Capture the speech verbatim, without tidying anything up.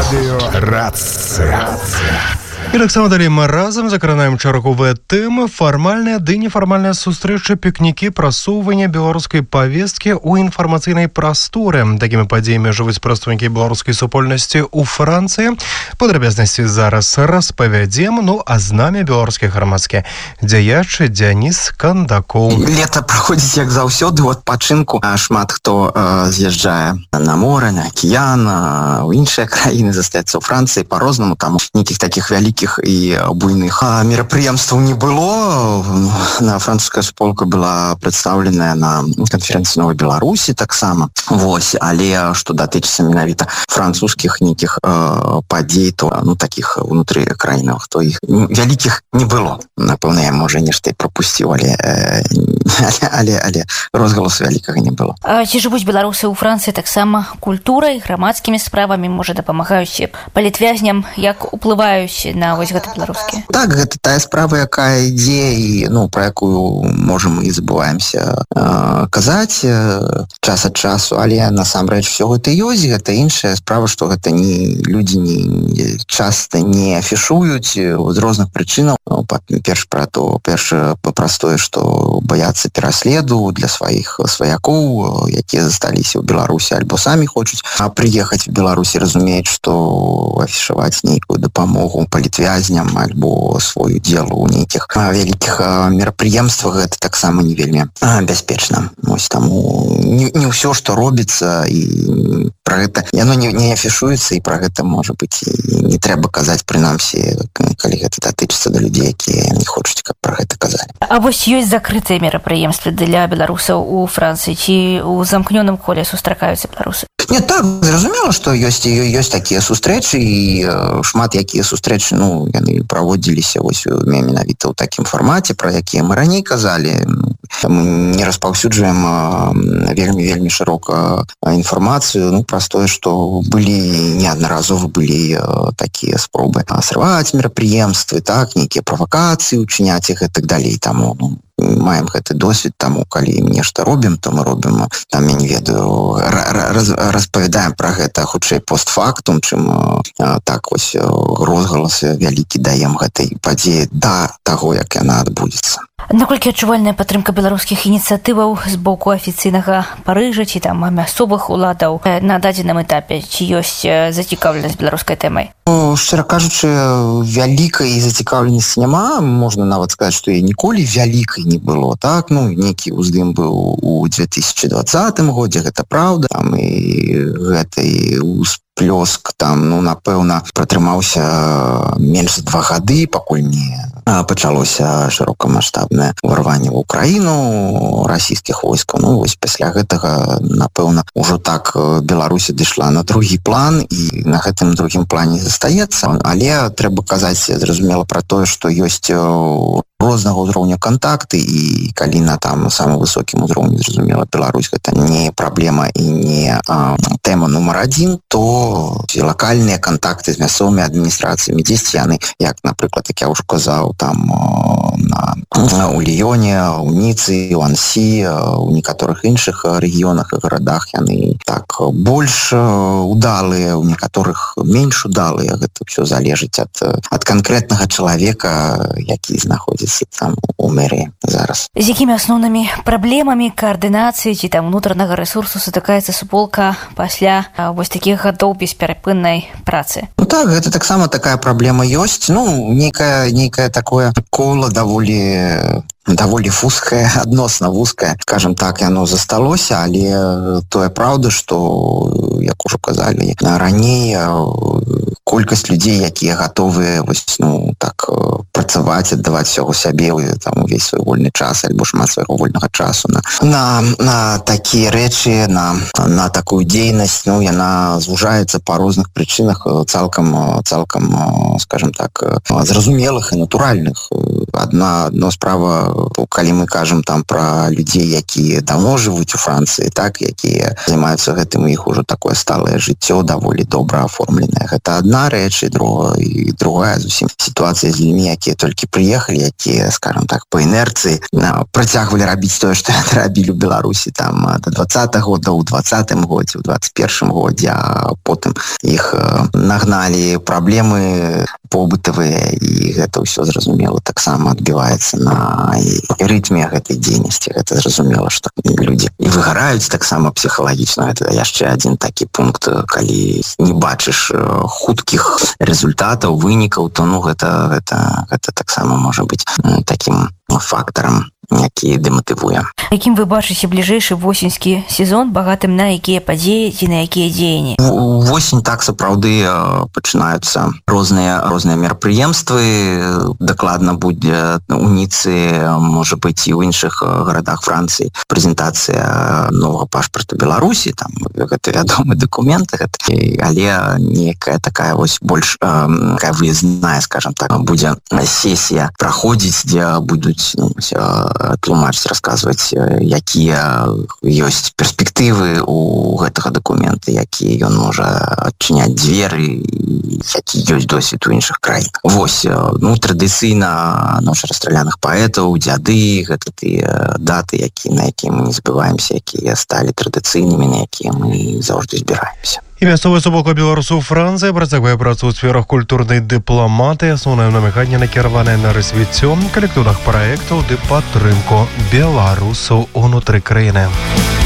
Рацыя. І таксама далей мы разам закранаем чарговыя тэмы: фармальныя ды нефармальныя сустрэчы, пікнікі, прасоўванне беларускай павесткі ў інфармацыйнай прасторы. Такімі падзеямі жывуць прадстаўнікі беларускай супольнасці ў Францыі. Падрабязнасці зараз распавядзем. Ну а з намі беларускі грамадскі дзеяч Дзяніс Кандакоў. Лета праходзіць як заўсёды ў адпачынку. Шмат хто э, з'язджае на море, на акіян, у іншыя краіны, застаецца ў Францыі па-рознаму. Там нейкіх такіх вялікіх і буйных мерапрыемстваў не было. На французская суполка была прадстаўленая на канферэнцыі Новай Беларусі таксама. Вось, але што датычыцца менавіта французскіх нейкіх э, падзей, то ну такіх унутры краінаў, то іх вялікіх не было. Напэўна, я можа нешта і прапусціў, але э, але, але, але розгаласу вялікага не было. А ці жывуць беларусы ў Францыі таксама культурай, грамадскімі справамі, можа дапамагаюць палітвязням, як уплываюць на вось гэта беларускі? Так, гэта тая справа, якая ідзе і ну пра якую можам і забываемся э, казаць э, час ад часу, але насамрэч все гэта ёсць. Гэта іншая справа, што гэта не людзі не часта не афішуюць з розных прычынаў. Ну, перш пра то перш простое, што баяцца пераследу для сваіх сваякоў, якія засталіся ў Беларусі альбо самі хочуць а прыехаць в Беларусі, разумеюць, што афішаваць нейкую дапамогу палітвязням альбо свой удзел у нейкіх вялікіх мерапрыемствах, гэта таксама не вельмі бяспечна. Вось таму не, не ўсё, што робіцца, і пра гэта яно не, не афішуецца, і пра гэта можа быць і не трэба казаць, прынамсі, калі гэта датычыцца да людзей, якія не хочуць, каб пра гэта казалі. А вось ёсць закрытыя мерапрыемствы для беларусаў у Францыі, ці ў замкнёным коле сустракаюцца беларусы? Не, так, зразумела, што ёсць ёсць такія сустрэчы, і шмат якія сустрэчы, ну, яны праводзіліся вось менавіта ў такім фармаце, пра якія мы раней казалі. Мы не распаўсюджваем вельмі-вельмі шырока інфармацыю, ну, праз тое, што былі неаднаразова былі такія спробы срываць мерапрыемствы, так, нейкія правакацыі учыняць іх і так далей. Таму, ну, маем гэты досвед, таму калі нешта робім, то мы робім, там, я не ведаю, раз, распавядаем пра гэта хутчэй постфактум, чым так вось розгалас вялікі даем гэтай падзеі да таго, як яна адбудзецца. Наколькі адчувальная падтрымка беларускіх ініцыятываў з боку афіцыйнага Парыжа ці там мясцовых уладаў на дадзеным этапе? Ці ёсць зацікаўленасць беларускай тэмай? Шчыра кажучы, вялікай зацікаўленасці няма. Можна нават сказаць, што і ніколі вялікай не было. Так, ну, нейкі ўздым быў у две тысячы двадцатым годзе, гэта праўда. Там і гэтай усплёск там, ну, напэўна, пратрымаўся менш за два гады, пакуль не пачалося шырокамаштабнае ўварванне ў Украіну расійскіх войскаў. Ну, вось пасля гэтага, напэўна, ужо так Беларусь адышла на другі план, і на гэтым другім плане застаецца. Але трэба казаць, зразумела, пра тое, што ёсць рознага ўзроўня кантакты, і калі на там самым высокім узроўні, зразумела, Беларусь гэта не праблема і не а, тэма нумар адзін, то лакальныя кантакты з мясцовымі адміністрацыямі дзесьці яны, як, напрыклад, як я ўжо казаў, там на, у Ліёне, у Ніцы, у Ансі, у некаторых іншых рэгіёнах і гарадах яны так больш удалыя, у некаторых менш удалыя. Гэта ўсё залежыць ад, ад канкрэтнага чалавека, які знаходзіцца там у мэрыі зараз. З якімі асноўнымі праблемамі каардынацыі ці там унутранага рэсурсу сутыкаецца суполка пасля вось такіх гадоў бесперапыннай працы? Ну так, гэта таксама такая праблема ёсць. Ну, нейкая, нейкае такое кола даволі даволі вузкае, адносна вузкае, скажем так, яно засталося, але тое праўда, што, як ужо казалі раней, колькасць людзей, якія гатовыя вось, ну, так, працаваць, аддаваць усяго сябе, там, увесь свой вольны час, альбо шмат свайго вольнага часу на, на, на такія рэчы, на, на такую дзейнасць, ну, яна звужаецца па розных прычынах, цалкам, цалкам, скажем так, зразумелых і натуральных. Адна, адна справа, калі мы кажам там пра людзей, якія давно жывуць у Францыі, так, якія займаюцца гэтым, іх ужо такое сталае жыццё, даволі добра аформленае. Гэта адна рэч, і другая, і другая зусім сітуацыя з людзьмі, якія якія толькі прыехалі, якія, скажем так, по інерцыі працягвалі рабіць тое, што рабілі ў Беларусі там до двадцатага года, у двадцатым годзе, у двадцать первым годзе, а потым іх нагналі праблемы побытавыя, і гэта ўсё зразумела таксама адбіваецца на рытме гэтай дзейнасці. Гэта зразумела, што людзі і выгараюць таксама псіхалагічна. Гэта яшчэ адзін такі пункт, калі не бачыш хуткіх результатаў, вынікаў, то ну гэта, гэта, гэта таксама можа быць такім фактарам, які дэматывуе. Якім вы бачыце бліжэйшы восеньскі сезон, багатым на якія падзеі ці на якія дзеянні? Восень так сапраўды пачынаюцца розныя розныя мерапрыемствы. Дакладна будзе у Ніцы, можа быць і ў іншых гарадах Францыі прэзентацыя новага пашпарту Беларусі. Там гэта вядомы дакумент, гэта, але некая такая вось больш такая выездная, скажем так, будзе сесія праходзіць, дзе будуць ну, тлумачыць, расказваць, якія ёсць перспектывы у гэтага дакумента, які ён можа адчыняць дзверы, які ёсць досвед у іншых краін. Вось, ну, традыцыйна ноч расстраляных паэтаў, дзяды, гэта тыя даты, які, на якія мы не забываемся, якія сталі традыцыйнымі, на якія мы заўжды збіраемся. І мясцовая суполка беларусаў Францыі працягвае працу ў сферах культурнай дыпламатыі, асноўнае намаганне накіраванае на развіццё калектыўных праектаў ды падтрымку беларусаў унутры краіны.